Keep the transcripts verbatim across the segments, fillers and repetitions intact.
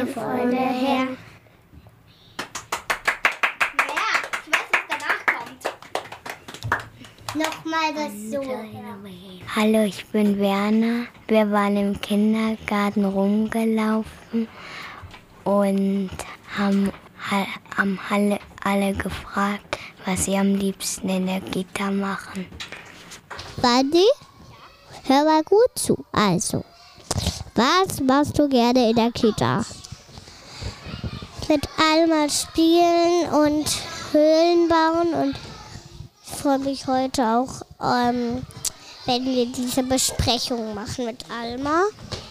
meine Freunde her. Ja, ich weiß, was danach kommt. Nochmal das so. Hallo, ich bin Werner. Wir waren im Kindergarten rumgelaufen und haben, haben alle, alle gefragt, was sie am liebsten in der Kita machen. Sandy, hör mal gut zu. Also, was machst du gerne in der Kita? Mit Alma spielen und Höhlen bauen und ich freue mich heute auch, ähm, wenn wir diese Besprechung machen mit Alma.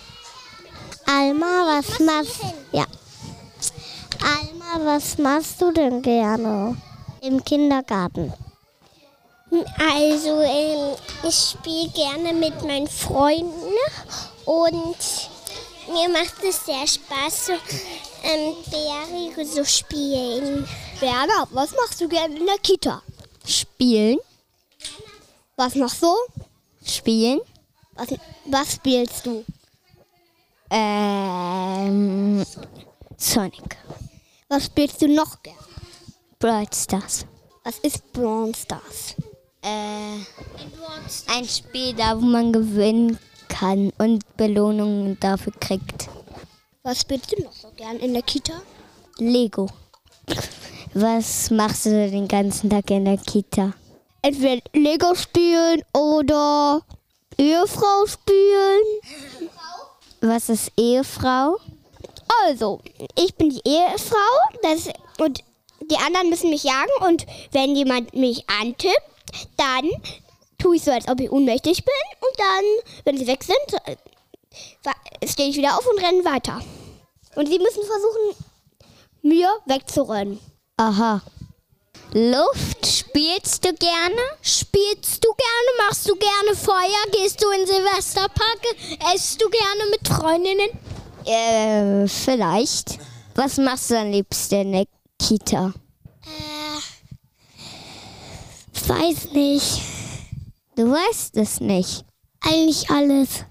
Alma, was machst du? Ja. Alma, was machst du denn gerne im Kindergarten? Also, ähm, ich spiele gerne mit meinen Freunden und mir macht es sehr Spaß, so ähm, Bären so spielen. Werner, was machst du gerne in der Kita? Spielen. Was machst du? Spielen. Was, was spielst du? Ähm, Sonic. Was spielst du noch gerne? Brawl Stars. Was ist Brawl Stars? Äh, ein Spiel, da wo man gewinnen kann und Belohnungen dafür kriegt. Was spielst du noch so gern in der Kita? Lego. Was machst du den ganzen Tag in der Kita? Entweder Lego spielen oder Ehefrau spielen. Was ist Ehefrau? Also, ich bin die Ehefrau das, und die anderen müssen mich jagen und wenn jemand mich antippt, dann tue ich so, als ob ich ohnmächtig bin und dann, wenn sie weg sind, stehe ich wieder auf und renne weiter. Und sie müssen versuchen, mir wegzurennen. Aha. Luft, spielst du gerne? Spielst du gerne? Machst du gerne Feuer? Gehst du in Silvesterparke? Esst du gerne mit Freundinnen? Äh, vielleicht. Was machst du am liebsten in der Kita? Äh, weiß nicht. Du weißt es nicht. Eigentlich alles.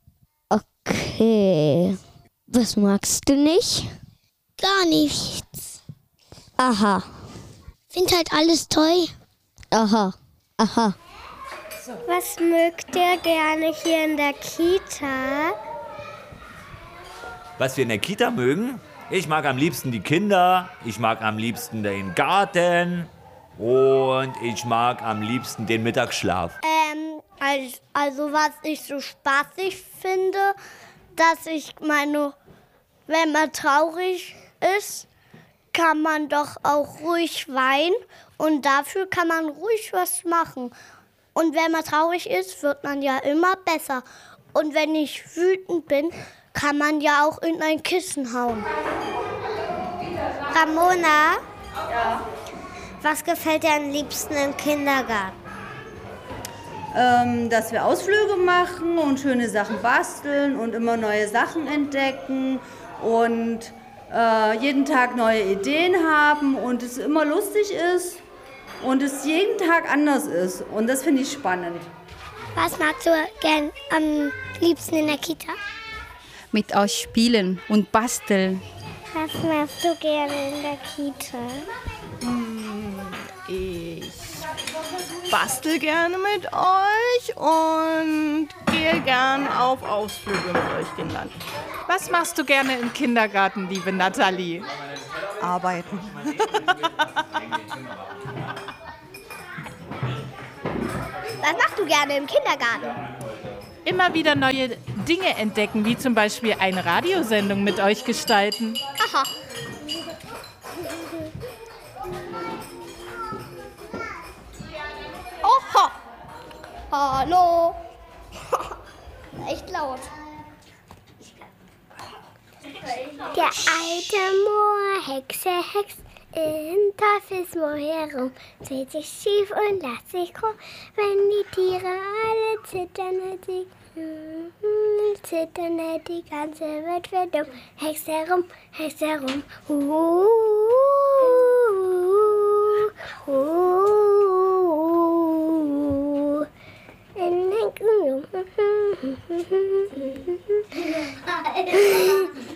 Okay. Was magst du nicht? Gar nichts. Aha. Find halt alles toll. Aha. Aha. Was mögt ihr gerne hier in der Kita? Was wir in der Kita mögen? Ich mag am liebsten die Kinder, ich mag am liebsten den Garten und ich mag am liebsten den Mittagsschlaf. Ähm, also, also was ich so spaßig finde, dass ich meine, wenn man traurig ist, kann man doch auch ruhig weinen und dafür kann man ruhig was machen. Und wenn man traurig ist, wird man ja immer besser. Und wenn ich wütend bin, kann man ja auch in ein Kissen hauen. Ramona? Ja? Was gefällt dir am liebsten im Kindergarten? Ähm, dass wir Ausflüge machen und schöne Sachen basteln und immer neue Sachen entdecken und äh, jeden Tag neue Ideen haben und es immer lustig ist und es jeden Tag anders ist. Und das finde ich spannend. Was magst du gern am liebsten in der Kita? Mit euch spielen und basteln. Was machst du gerne in der Kita? Ich bastel gerne mit euch und gehe gern auf Ausflüge mit euch Kindern. Was machst du gerne im Kindergarten, liebe Nathalie? Arbeiten. Was machst du gerne im Kindergarten? Immer wieder neue Dinge entdecken, wie zum Beispiel eine Radiosendung mit euch gestalten. Aha. Oha. Hallo. Echt laut. Der alte Moor, Hexe, Hex, im Teufelsmoor herum, dreht sich schief und lacht sich krumm, wenn die Tiere alle zittern, hält die, mm, zittern, hält die ganze Welt für dumm. Hex herum, Hex herum, uh, uh, uh, in Hexen.